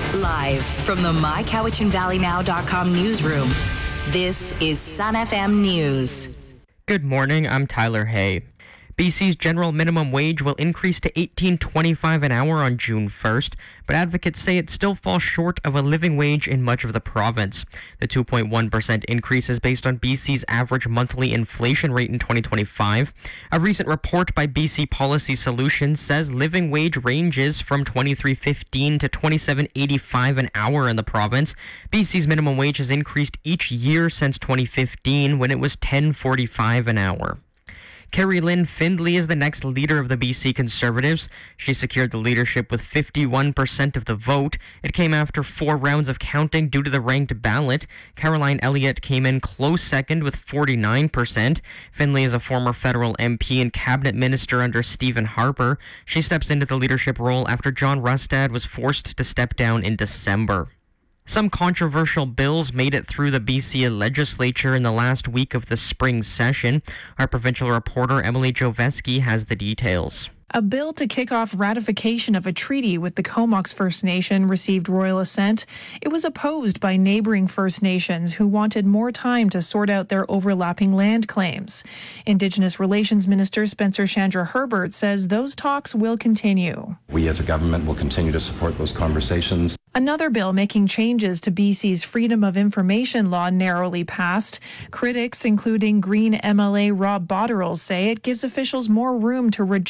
Live from the MyCowichanValleyNow.com newsroom, this is Sun FM News. Good morning, I'm Tyler Hay. BC's general minimum wage will increase to $18.25 an hour on June 1st, but advocates say it still falls short of a living wage in much of the province. The 2.1% increase is based on BC's average monthly inflation rate in 2025. A recent report by BC Policy Solutions says living wage ranges from $23.15 to $27.85 an hour in the province. BC's minimum wage has increased each year since 2015, when it was $10.45 an hour. Carrie Lynn Findlay is the next leader of the BC Conservatives. She secured the leadership with 51% of the vote. It came after 4 rounds of counting due to the ranked ballot. Caroline Elliott came in close second with 49%. Findlay is a former federal MP and cabinet minister under Stephen Harper. She steps into the leadership role after John Rustad was forced to step down in December. Some controversial bills made it through the BC legislature in the last week of the spring session. Our provincial reporter Emily Joveski has the details. A bill to kick off ratification of a treaty with the Comox First Nation received royal assent. It was opposed by neighboring First Nations who wanted more time to sort out their overlapping land claims. Indigenous Relations Minister Spencer Chandra Herbert says those talks will continue. We as a government will continue to support those conversations. Another bill making changes to BC's Freedom of Information law narrowly passed. Critics, including Green MLA Rob Botterill, say it gives officials more room to reject